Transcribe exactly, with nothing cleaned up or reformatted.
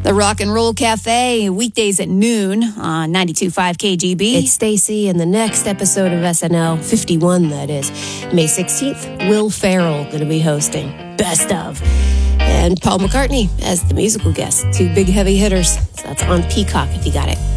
The Rock and Roll Cafe, weekdays at noon on ninety-two point five K G B. It's Stacy, and the next episode of S N L, fifty-one that is, May sixteenth, Will Ferrell going to be hosting. Best of. And Paul McCartney as the musical guest. Two big heavy hitters. So that's on Peacock if you got it.